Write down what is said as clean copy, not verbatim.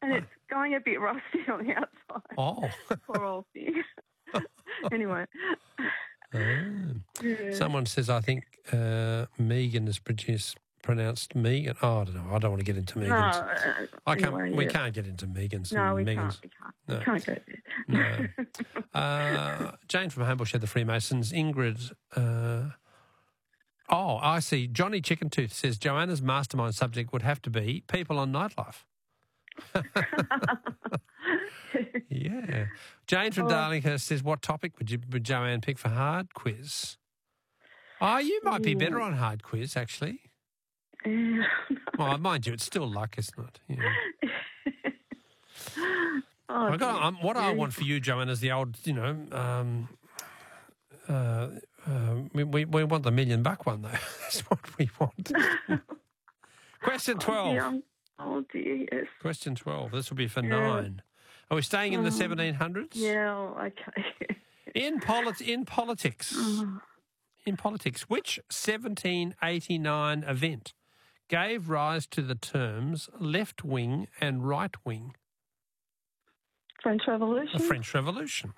And it's going a bit rusty on the outside. Oh. Poor old thing. Anyway. Someone says, I think Megan is pronounced Megan. Oh, I don't know. I don't want to get into Megan's. No, we can't get into Megan's. No, we Megan's. can't. No. We can't go there. No. Jane from Homebush had the Freemasons. Ingrid. I see. Johnny Chickentooth says Joanna's mastermind subject would have to be people on Nightlife. Yeah. Jane from Darlinghurst says, what topic would Joanne pick for hard quiz? Oh, you might be better on hard quiz, actually. Well, mind you, it's still luck, isn't it? Yeah. What I want for you, Joanne, is the old, we want the $1 million one, though. That's what we want. Question 12. Oh, dear, yes. Question 12. This will be for 9. Are we staying in the 1700s? Yeah, okay. In politics, which 1789 event gave rise to the terms left wing and right wing? French Revolution? The French Revolution.